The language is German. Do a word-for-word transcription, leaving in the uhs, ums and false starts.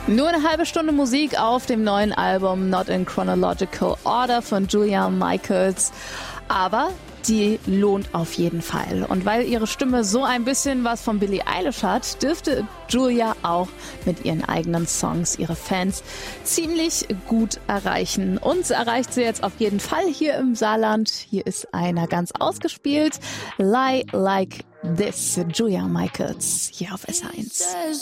Nur eine halbe Stunde Musik auf dem neuen Album Not in Chronological Order von Julia Michaels. Aber die lohnt auf jeden Fall. Und weil ihre Stimme so ein bisschen was von Billie Eilish hat, dürfte Julia auch mit ihren eigenen Songs ihre Fans ziemlich gut erreichen. Uns erreicht sie jetzt auf jeden Fall hier im Saarland. Hier ist einer ganz ausgespielt. Lie Like This, Julia Michaels, hier auf S eins.